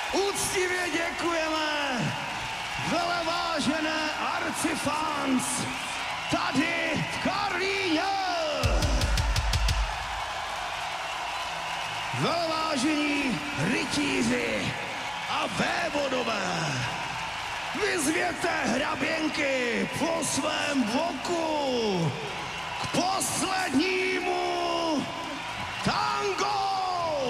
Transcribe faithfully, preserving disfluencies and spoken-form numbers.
Úctivě děkujeme, velevážené arcifans, tady v Karlíně. Velevážení rytíři a vévodové, vyzvěte hraběnky po svém boku k poslední